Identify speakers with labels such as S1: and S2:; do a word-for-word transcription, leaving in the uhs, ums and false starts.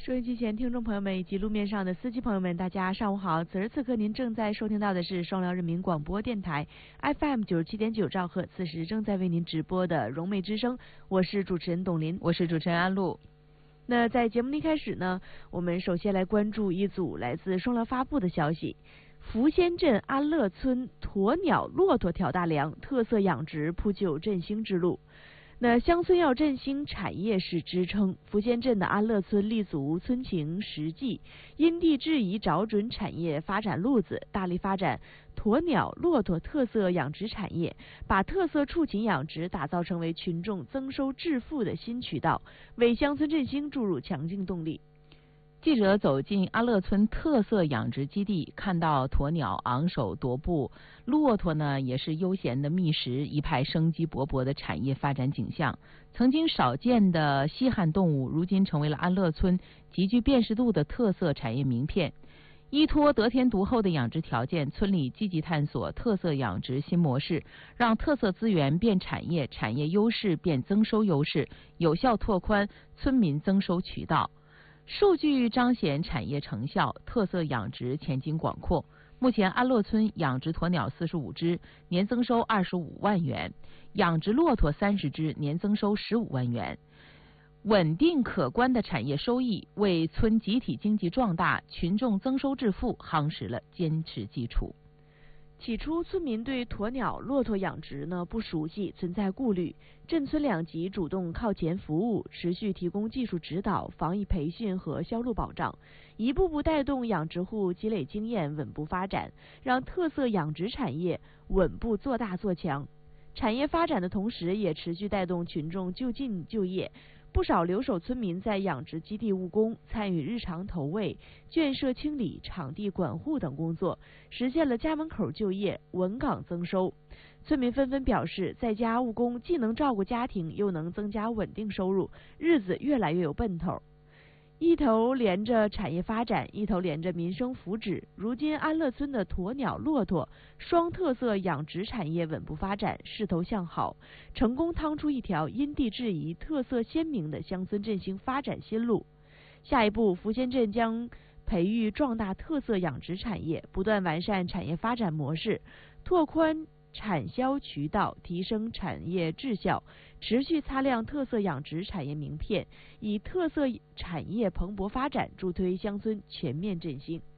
S1: 收音机前听众朋友们以及路面上的司机朋友们，大家上午好！此时此刻您正在收听到的是双辽人民广播电台 F M 九十七点九兆赫，此时正在为您直播的荣媚之声，我是主持人董琳，
S2: 我是主持人安露。
S1: 那在节目的一开始呢，我们首先来关注一组来自双辽发布的消息：福仙镇安乐村鸵鸟骆驼挑大梁，特色养殖铺就振兴之路。那乡村要振兴，产业是支撑。福仙镇的安乐村立足村情实际，因地制宜找准产业发展路子，大力发展鸵鸟、骆驼特色养殖产业，把特色畜禽养殖打造成为群众增收致富的新渠道，为乡村振兴注入强劲动力。
S2: 记者走进安乐村特色养殖基地，看到鸵鸟昂首踱步，骆驼呢也是悠闲的觅食，一派生机勃勃的产业发展景象。曾经少见的稀罕动物，如今成为了安乐村极具辨识度的特色产业名片。依托得天独厚的养殖条件，村里积极探索特色养殖新模式，让特色资源变产业，产业优势变增收优势，有效拓宽村民增收渠道。数据彰显产业成效，特色养殖前景广阔。目前安乐村养殖鸵鸟四十五只，年增收二十五万元；养殖骆驼三十只，年增收十五万元。稳定可观的产业收益，为村集体经济壮大、群众增收致富夯实了坚实基础。
S1: 起初，村民对鸵鸟、骆驼养殖呢不熟悉，存在顾虑。镇村两级主动靠前服务，持续提供技术指导、防疫培训和销路保障，一步步带动养殖户积累经验，稳步发展，让特色养殖产业稳步做大做强。产业发展的同时，也持续带动群众就近就业。不少留守村民在养殖基地务工，参与日常投喂、圈舍清理、场地管护等工作，实现了家门口就业、稳岗增收。村民纷纷表示，在家务工既能照顾家庭，又能增加稳定收入，日子越来越有奔头。一头连着产业发展，一头连着民生福祉。如今安乐村的鸵鸟、骆驼双特色养殖产业稳步发展，势头向好，成功趟出一条因地制宜、特色鲜明的乡村振兴发展新路。下一步，福仙镇将培育壮大特色养殖产业，不断完善产业发展模式，拓宽产销渠道，提升产业质效，持续擦亮特色养殖产业名片，以特色产业蓬勃发展助推乡村全面振兴。